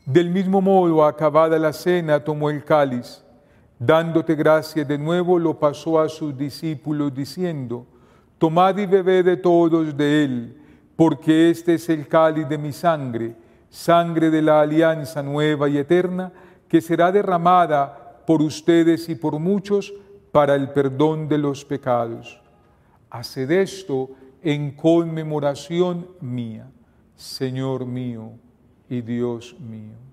Del mismo modo, acabada la cena, tomó el cáliz, dándote gracias de nuevo, lo pasó a sus discípulos, diciendo: tomad y bebed de todos de él, porque este es el cáliz de mi sangre, sangre de la alianza nueva y eterna, que será derramada por ustedes y por muchos para el perdón de los pecados. Haced esto en conmemoración mía, Señor mío y Dios mío.